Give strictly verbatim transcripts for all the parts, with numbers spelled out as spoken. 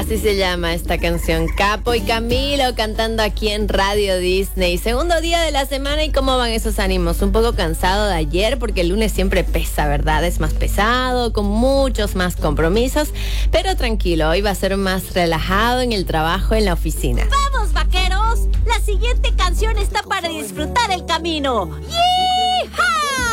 Así se llama esta canción, Capo y Camilo cantando aquí en Radio Disney. Segundo día de la semana, y cómo van esos ánimos. Un poco cansado de ayer porque el lunes siempre pesa, ¿verdad? Es más pesado, con muchos más compromisos, pero tranquilo, hoy va a ser más relajado en el trabajo, en la oficina. ¡Vamos, vaqueros! La siguiente canción está para disfrutar el camino. ¡Yee-ha!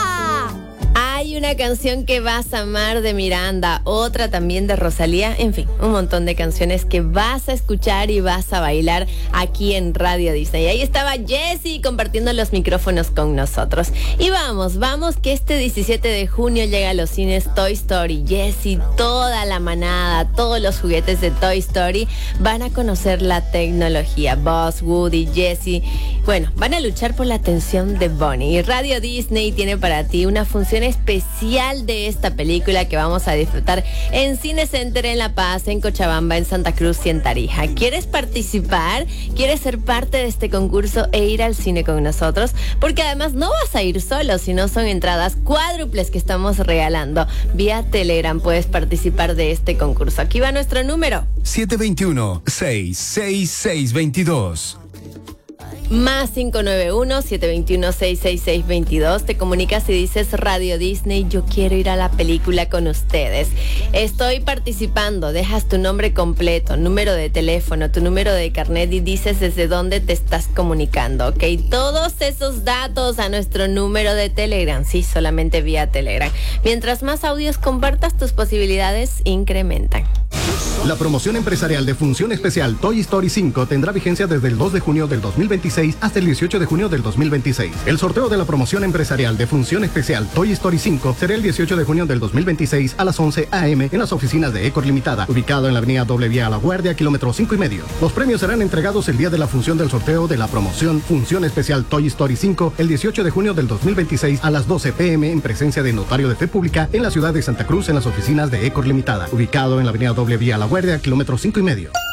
Hay una canción que vas a amar de Miranda, otra también de Rosalía, en fin, un montón de canciones que vas a escuchar y vas a bailar aquí en Radio Disney. Y ahí estaba Jessie compartiendo los micrófonos con nosotros. Y vamos, vamos que este diecisiete de junio llega a los cines Toy Story. Jessie, toda la manada, todos los juguetes de Toy Story van a conocer la tecnología. Buzz, Woody, Jessie, bueno, van a luchar por la atención de Bonnie. Y Radio Disney tiene para ti una función especial de esta película que vamos a disfrutar en Cine Center en La Paz, en Cochabamba, en Santa Cruz y en Tarija. ¿Quieres participar? ¿Quieres ser parte de este concurso e ir al cine con nosotros? Porque además no vas a ir solo, sino son entradas cuádruples que estamos regalando. Vía Telegram puedes participar de este concurso. Aquí va nuestro número. siete dos uno, seis seis seis dos dos. Más cinco nueve uno, siete dos uno, seis seis seis dos dos. Te comunicas y dices Radio Disney, yo quiero ir a la película con ustedes. Estoy participando, dejas tu nombre completo, número de teléfono, tu número de carnet y dices desde dónde te estás comunicando, ¿ok? Todos esos datos a nuestro número de Telegram, sí, solamente vía Telegram. Mientras más audios compartas, tus posibilidades incrementan. La promoción empresarial de Función Especial Toy Story cinco tendrá vigencia desde el dos de junio del dos mil veintiséis hasta el dieciocho de junio del dos mil veintiséis. El sorteo de la promoción empresarial de Función Especial Toy Story cinco será el dieciocho de junio del dos mil veintiséis a las once a eme en las oficinas de Ecor Limitada, ubicado en la avenida Doble Vía a La Guardia, kilómetro cinco y medio. Los premios serán entregados el día de la función del sorteo de la promoción Función Especial Toy Story cinco el dieciocho de junio del dos mil veintiséis a las doce pe eme en presencia de Notario de Fe Pública en la ciudad de Santa Cruz en las oficinas de Ecor Limitada, ubicado en la avenida Doble Vía a La Guardia, kilómetro cinco y medio.